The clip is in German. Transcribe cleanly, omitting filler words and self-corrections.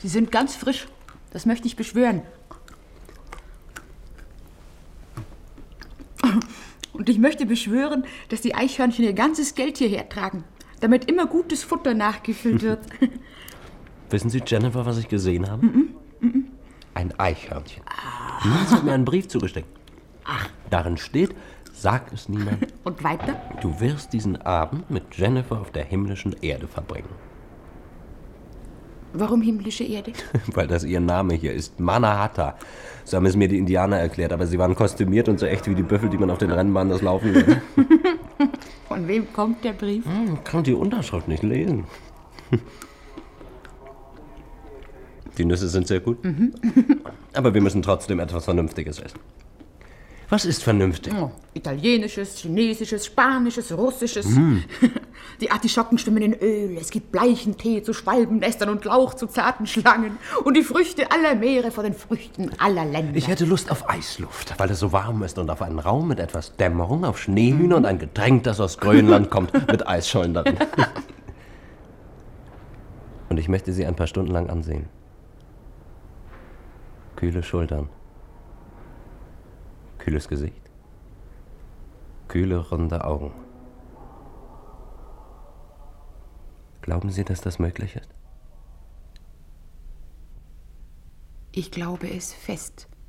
Sie sind ganz frisch. Das möchte ich beschwören. Und ich möchte beschwören, dass die Eichhörnchen ihr ganzes Geld hierher tragen, damit immer gutes Futter nachgefüllt wird. Wissen Sie, Jennifer, was ich gesehen habe? Ein Eichhörnchen. Niemand hat mir einen Brief zugesteckt. Darin steht, sag es niemand. Und weiter? Du wirst diesen Abend mit Jennifer auf der himmlischen Erde verbringen. Warum himmlische Erde? Weil das ihr Name hier ist. Manahatta. So haben es mir die Indianer erklärt, aber sie waren kostümiert und so echt wie die Büffel, die man auf den Rennbahnen das Laufen lässt. Von wem kommt der Brief? Ich kann die Unterschrift nicht lesen. Die Nüsse sind sehr gut. Aber wir müssen trotzdem etwas Vernünftiges essen. Was ist vernünftig? Oh, Italienisches, Chinesisches, Spanisches, Russisches. Die Artischocken schwimmen in Öl. Es gibt bleichen Tee zu Schwalbennestern und Lauch zu zarten Schlangen. Und die Früchte aller Meere vor den Früchten aller Länder. Ich hätte Lust auf Eisluft, weil es so warm ist und auf einen Raum mit etwas Dämmerung, auf Schneehühner und ein Getränk, das aus Grönland kommt, mit Eisschollen darin. Und ich möchte sie ein paar Stunden lang ansehen. Kühle Schultern. Kühles Gesicht. Kühle, runde Augen. Glauben Sie, dass das möglich ist? Ich glaube es fest.